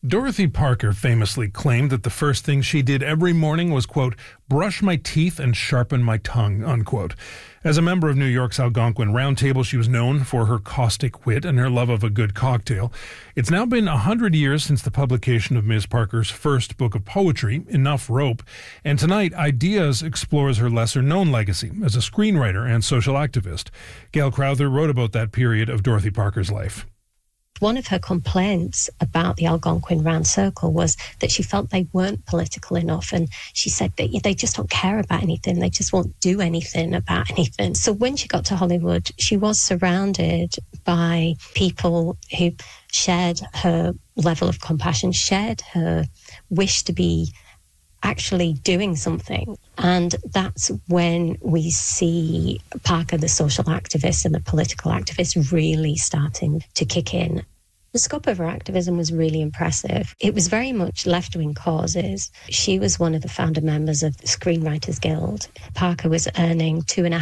Dorothy Parker famously claimed that the first thing she did every morning was, quote, brush my teeth and sharpen my tongue, unquote. As a member of New York's Algonquin Round Table, she was known for her caustic wit and her love of a good cocktail. It's now been 100 years since the publication of Ms. Parker's first book of poetry, Enough Rope, and tonight, Ideas explores her lesser-known legacy as a screenwriter and social activist. Gail Crowther wrote about that period of Dorothy Parker's life. One of her complaints about the Algonquin Round Circle was that she felt they weren't political enough, and she said that they just don't care about anything, they just won't do anything about anything. So when she got to Hollywood, she was surrounded by people who shared her level of compassion, shared her wish to be actually doing something. And that's when we see Parker, the social activist and the political activist, really starting to kick in. The scope of her activism was really impressive. It was very much left-wing causes. She was one of the founder members of the Screenwriters Guild. Parker was earning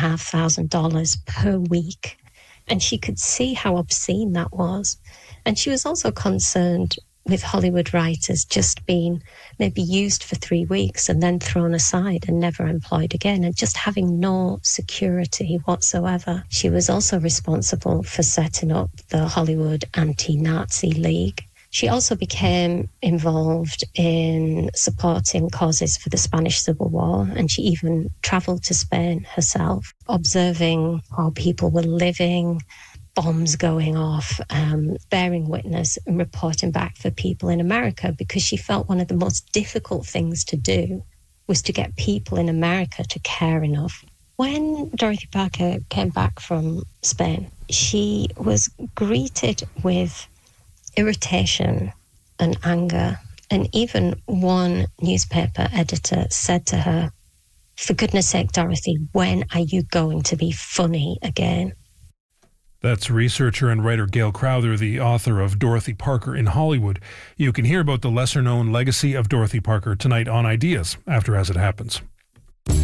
$2,500 per week, and she could see how obscene that was. And she was also concerned with Hollywood writers just being maybe used for 3 weeks and then thrown aside and never employed again, and just having no security whatsoever. She was also responsible for setting up the Hollywood Anti-Nazi League. She also became involved in supporting causes for the Spanish Civil War, and she even travelled to Spain herself, observing how people were living, bombs going off, bearing witness and reporting back for people in America, because she felt one of the most difficult things to do was to get people in America to care enough. When Dorothy Parker came back from Spain, she was greeted with irritation and anger, and even one newspaper editor said to her, "For goodness sake, Dorothy, when are you going to be funny again?" That's researcher and writer Gail Crowther, the author of Dorothy Parker in Hollywood. You can hear about the lesser-known legacy of Dorothy Parker tonight on Ideas after As It Happens.